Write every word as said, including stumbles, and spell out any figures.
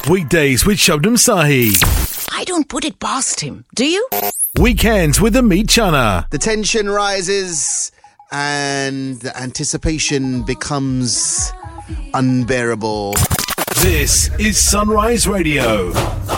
Weekdays with Shabnam Sahi. I don't put it past him, do you? Weekends with Amit Chana. The tension rises and the anticipation becomes unbearable. This is Sunrise Radio.